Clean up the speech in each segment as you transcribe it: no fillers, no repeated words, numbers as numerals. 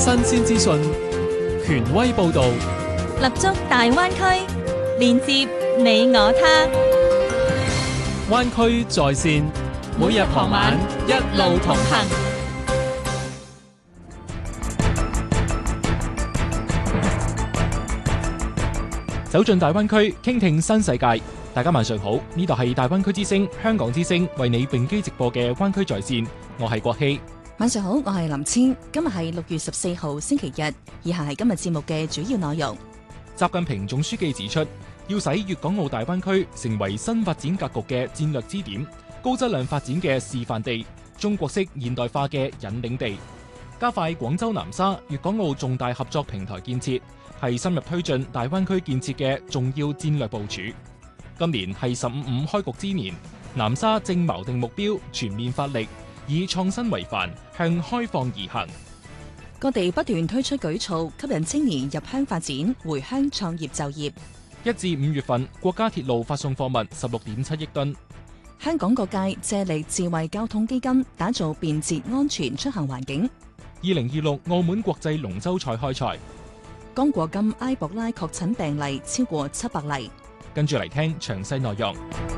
新鮮資訊，權威報導， 立足大灣區，連接你我他。 灣區在線，每日傍晚一路同行。走進大灣區，傾聽新世界。大家晚上好，呢度係大灣區之聲、香港之聲為你並機直播嘅灣區在線，我係國希。 晚上好，我係林千。今日係6月14號星期日，以下係今日節目嘅主要內容。 習近平總書記指出，要使粵港澳大灣區成為新發展格局嘅戰略支點、高質量發展嘅示範地、中國式現代化嘅引領地，加快廣州南沙粵港澳重大合作平台建設，係深入推進大灣區建設嘅重要戰略部署。今年係15.5開局之年，南沙正錨定目標，全面發力，以創新為範，向開放而行。 各地不斷推出舉措，吸引青年入鄉發展、回鄉創業就業。 1至5月份，國家鐵路發送貨物16.7億噸。 香港各界借力智慧交通基金，打造便捷安全出行環境。 2026澳門國際龍舟賽開賽。 剛果金埃博拉確診病例超過700例。 跟住嚟聽詳細內容。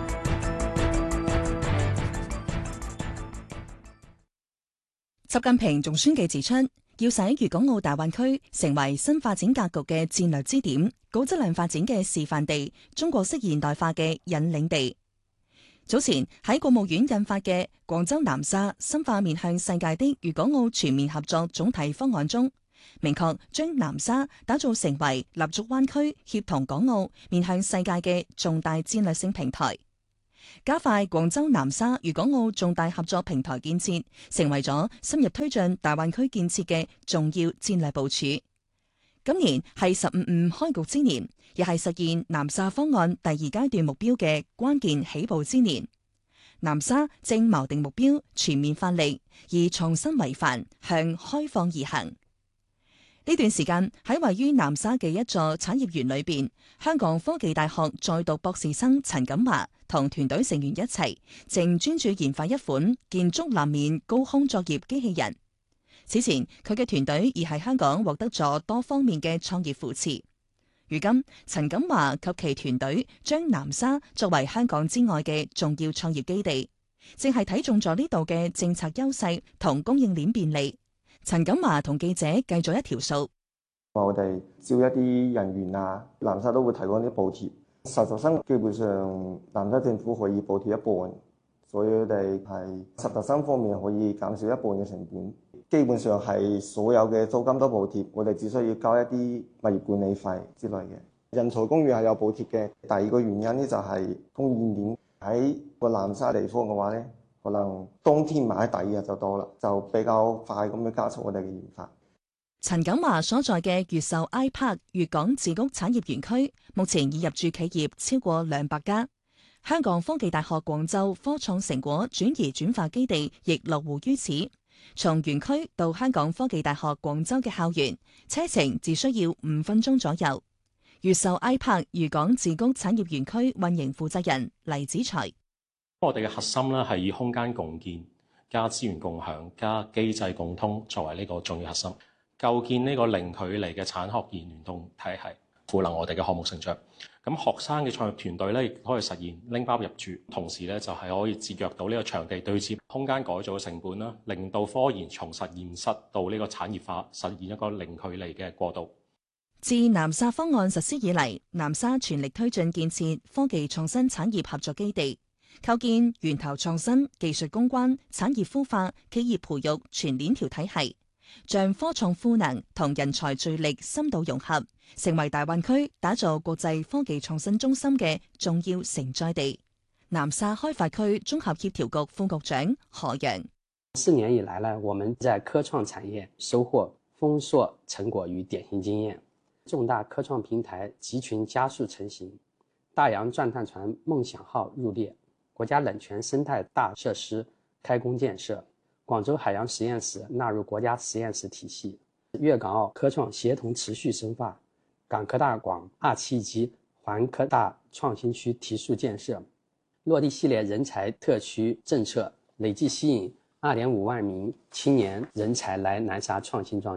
習近平總書記指出，要使粵港澳大灣區成為新發展格局嘅戰略支點、高質量發展嘅示範地、中國式現代化嘅引領地。早前喺國務院印發嘅《廣州南沙深化面向世界的粵港澳全面合作總體方案》中，明確將南沙打造成為立足灣區、協同港澳面向世界嘅重大戰略性平台，加快廣州南沙粵港澳重大合作平台建設，成為咗深入推進大灣區建設嘅重要戰略部署。今年係15.5開局之年，亦係實現南沙方案第2階段目標嘅關鍵起步之年。南沙正錨定目標，全面發力，以創新為範，向開放而行。呢段時間喺位於南沙嘅一座產業園裏邊，香港科技大學在讀博士生陳錦華同團隊成員一齊，正專注研發一款建築立面高空作業機器人。此前，佢嘅團隊已喺香港獲得咗多方面嘅創業扶持。如今，陳錦華及其團隊將南沙作為香港之外嘅重要創業基地，正係睇中咗呢度嘅政策優勢同供應鏈便利。陳錦華同記者計咗一條數， 我哋招一啲人員啊，南沙都會提供啲補貼，實習生基本上南沙政府可以補貼一半，所以我哋係實習生方面可以減少一半嘅成本，基本上係所有嘅租金都補貼，我哋只需要交一啲物業管理費之類嘅。人才公寓係有補貼嘅。第二個原因呢，就係供應鏈喺個南沙地方嘅話呢，可能冬天買第2日就多啦，就比較快咁樣加速我哋嘅研發。 陳錦華所在嘅越秀 iPark 粵港自谷產業園區，目前已入駐企業超過200家。香港科技大學廣州科創成果轉移轉化基地亦落戶於此。從園區到香港科技大學廣州嘅校園，車程只需要5分鐘左右。越秀 iPark 粵港自谷產業園區運營負責人黎子才。 我哋嘅核心咧係以空間共建、加資源共享、加機制共通作為呢個重要核心，構建呢個零距離嘅產學研聯動體系，賦能我哋嘅項目成長。咁學生嘅創業團隊咧亦可以實現拎包入住，同時咧就係可以節約到呢個場地對接、空間改造嘅成本啦，令到科研從實驗室到呢個產業化實現一個零距離嘅過渡。 自南沙方案實施以嚟，南沙全力推進建設科技創新產業合作基地，構建源頭創新、技術攻關、產業孵化、企業培育全鏈條體系，將科創賦能同人才聚力深度融合，成為大灣區打造國際科技創新中心嘅重要承載地。南沙開發區綜合協調局副局長何陽 ：4年以來呢，我們在科創產業收穫豐碩成果與典型經驗，重大科創平台集群加速成型，大洋鑽探船夢想號入列，國家冷泉生態大設施開工建設，廣州海洋實驗室納入國家實驗室體系，粵港澳科創協同持續深化，港科大廣2期及環科大創新區提速建設，落地系列人才特區政策，累計吸引2.5萬名青年人才來南沙創新創業，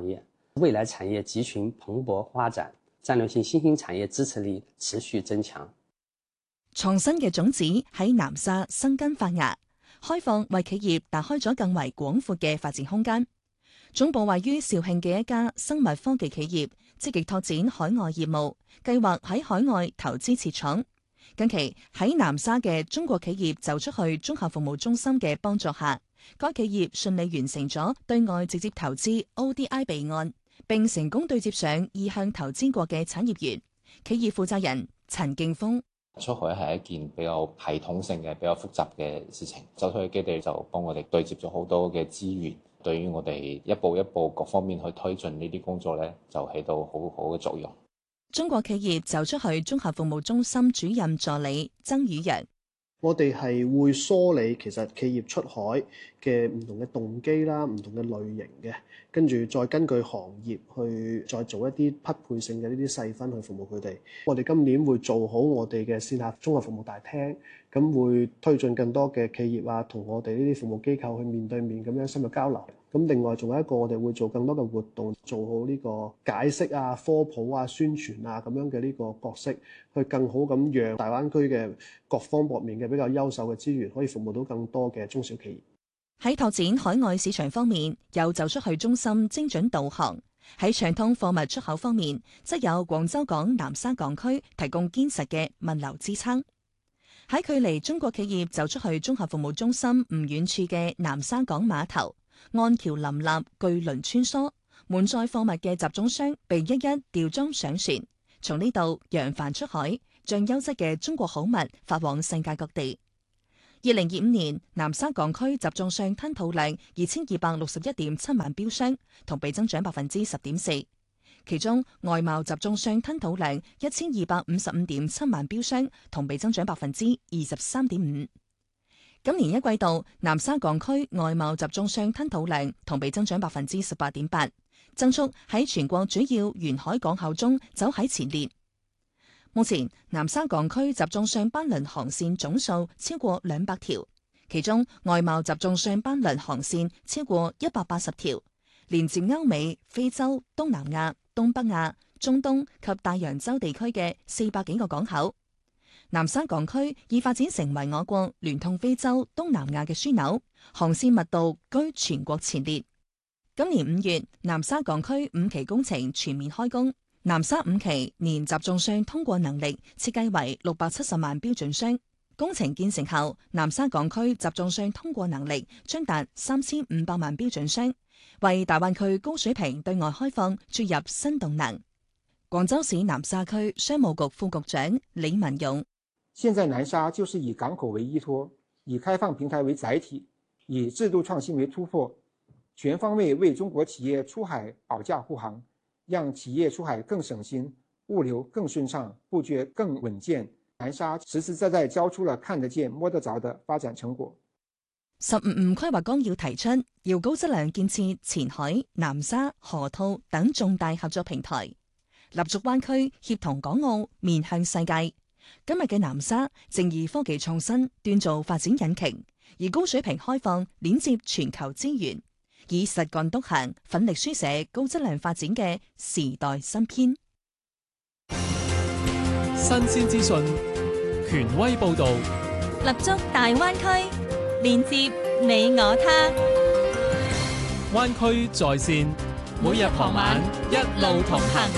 未來產業集群蓬勃發展，戰略性新興產業支持力持續增強。 創新嘅種子喺南沙生根發芽，開放為企業打開咗更為廣闊嘅發展空間。總部位於肇慶嘅一家生物科技企業，積極拓展海外業務，計劃喺海外投資設廠。近期喺南沙嘅中國企業走出去綜合服務中心嘅幫助下，該企業順利完成咗對外直接投資 ODI 備案，並成功對接上意向投資國嘅產業園。企業負責人陳敬峰： 出海係一件比較系統性嘅、比較複雜嘅事情，走出去基地就幫我哋對接咗好多嘅資源，對於我哋一步一步各方面去推進呢啲工作咧，就起到好好嘅作用。 中國企業走出去綜合服務中心主任助理曾宇陽： 我哋係會梳理其實企業出海嘅唔同嘅動機啦、唔同嘅類型嘅，跟住再根據行業去再做一啲匹配性嘅呢啲細分去服務佢哋。我哋今年會做好我哋嘅線下綜合服務大廳，咁會推進更多嘅企業啊，同我哋呢啲服務機構去面對面咁樣深入交流。咁另外仲有一個，我哋會做更多嘅活動，做好呢個解釋啊、科普啊、宣傳啊咁樣嘅呢個角色，去更好咁讓大灣區嘅各方面嘅比較優秀嘅資源，可以服務到更多嘅中小企業。 喺拓展海外市場方面，又走出去中心精準導航；喺暢通貨物出口方面，則有廣州港南沙港區提供堅實嘅物流支撐。喺距離中國企業走出去綜合服務中心唔遠處嘅南沙港碼頭，岸橋林立，巨輪穿梭，滿載貨物嘅集裝箱被一一吊裝上船，從呢度揚帆出海，將優質嘅中國好物發往世界各地。2025年，南沙港區集裝箱吞吐量2261.7萬標箱，同比增長10.4%。其中，外貿集裝箱吞吐量1255.7萬標箱，同比增長23.5%。今年一季度，南沙港區外貿集裝箱吞吐量同比增長18.8%，增速喺全國主要沿海港口中走喺前列。目前，南沙港區集裝箱班輪航線總數超過200條，其中外貿集裝箱班輪航線超過180條，連接歐美、非洲、東南亞、東北亞、中東及大洋洲地區嘅400幾個港口。南沙港區已發展成為我國聯通非洲、東南亞嘅樞紐，航線密度居全國前列。今年5月，南沙港區5期工程全面開工。南沙5期年集裝箱通過能力設計為670萬標準箱，工程建成後，南沙港區集裝箱通過能力將達3500萬標準箱，為大灣區高水平對外開放注入新動能。廣州市南沙區商務局副局長李文勇： 現在南沙就是以港口為依託，以開放平台為載體，以制度創新為突破，全方位為中國企業出海保駕護航，讓企業出海更省心，物流更順暢，布局更穩健。南沙實實在在交出了看得見摸得着的發展成果。 15規劃綱要提出，要高質量建設前海、南沙、河套等重大合作平台，立足灣區，協同港澳，面向世界。今日嘅南沙正以科技創新鍛造發展引擎，以高水平開放鏈接全球資源，以實幹督行，奮力書寫高質量發展嘅時代新篇。 新鮮資訊，權威報導， 立足大灣區，連接你我他。 灣區在線，每日傍晚一路同行。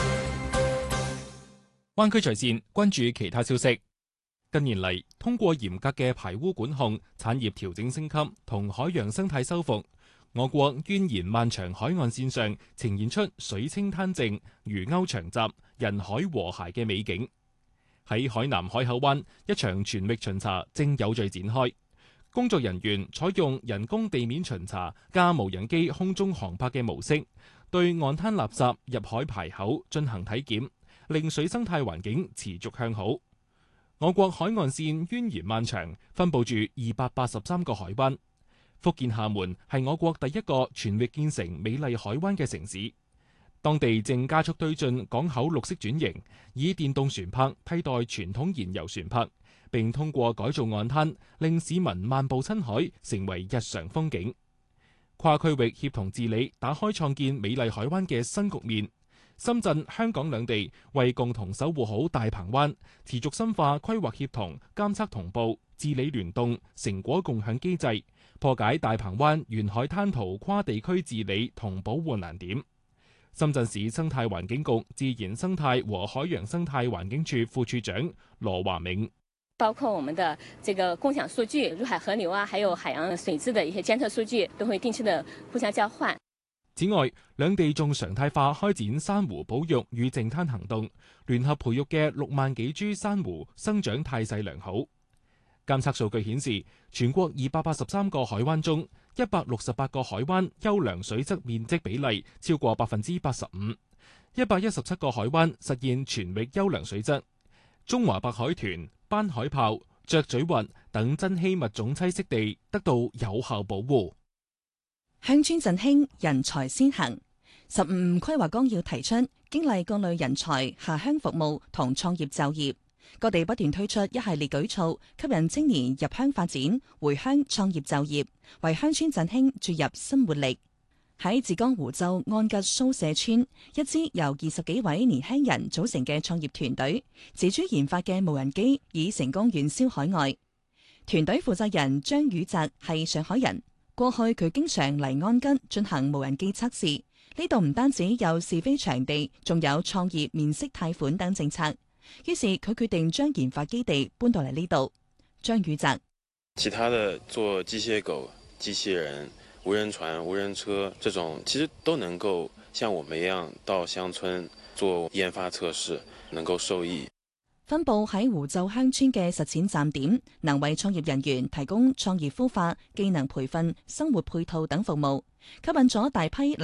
灣區在線關注其他消息。近年嚟，通過嚴格嘅排污管控、產業調整升級同海洋生態修復，我國蜿蜒漫長海岸線上呈現出水清灘靜、魚鉤長集、人海和諧嘅美景。喺海南海口灣，一場全域巡查正有序展開。工作人員採用人工地面巡查加無人機空中航拍嘅模式，對岸灘垃圾入海排口進行體檢，令水生態環境持續向好。我國海岸線蜿蜒漫長，分佈住283個海灣。福建廈門係我國第一個全域建成美麗海灣嘅城市，當地正加速推進港口綠色轉型，以電動船舶替代傳統燃油船舶，並通過改造岸灘，令市民漫步親海成為日常風景。 跨區域協同治理打開創建美麗海灣嘅新局面。深圳、香港兩地為共同守護好大鵬灣，持續深化規劃協同、監測同步、治理聯動、成果共享機制，破解大鵬灣沿海灘塗跨地區治理同保護難點。深圳市生態環境局自然生態和海洋生態環境處副處長羅華銘， 包括我們的這個共享數據、入海河流啊，還有海洋水質的一些監測數據，都會定期的互相交換。 此外，兩地仲常態化開展珊瑚保育與淨灘行動，聯合培育嘅6萬幾株珊瑚生長態勢良好。監測數據顯示，全國283個海灣中，168個海灣優良水質面積比例超過85%，117個海灣實現全域優良水質。中華白海豚、斑海豹、雀嘴鷸等珍稀物種棲息地得到有效保護。 鄉村振興，人才先行。15規劃綱要提出，經歷各類人才下鄉服務同創業就業，各地不斷推出一系列舉措，吸引青年入鄉發展、回鄉創業就業，為鄉村振興注入新活力。喺浙江湖州安吉蘇社村，一支由20幾位年輕人組成嘅創業團隊，自主研發嘅無人機已成功遠銷海外。團隊負責人張宇澤係上海人。過去佢經常嚟安吉進行無人機測試，呢度唔單止有試飛場地，仲有創業免息貸款等政策。於是佢決定將研發基地搬到嚟呢度。張宇澤， 其他的做機械狗、機器人、無人船、無人車這種，其實都能夠像我們一樣到鄉村做研發測試，能夠受益。 分佈喺湖州鄉村嘅實踐站點，能為創業人員提供創業孵化、技能培訓、生活配套等服務，吸引咗大批